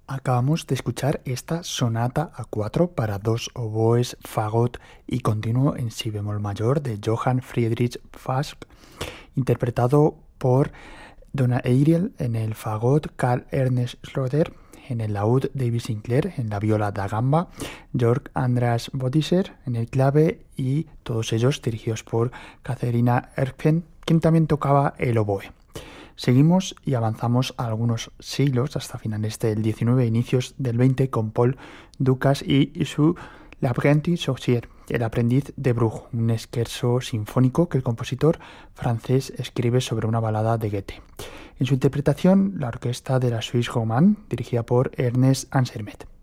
Acabamos de escuchar esta sonata a 4 para dos oboes, fagot y continuo en si bemol mayor de Johann Friedrich Bach, interpretado por Donna Ariel en el fagot, Carl Ernst Schröder en el laúd, David Sinclair en la viola da gamba, Georg Andreas Bodischer en el clave y todos ellos dirigidos por Katharina Erken, quien también tocaba el oboe. Seguimos y avanzamos a algunos siglos hasta finales del XIX e inicios del XX con Paul Dukas y su L'apprenti sorcier, el aprendiz de Bruch, un scherzo sinfónico que el compositor francés escribe sobre una balada de Goethe. En su interpretación, la orquesta de la Suisse Romande, dirigida por Ernest Ansermet.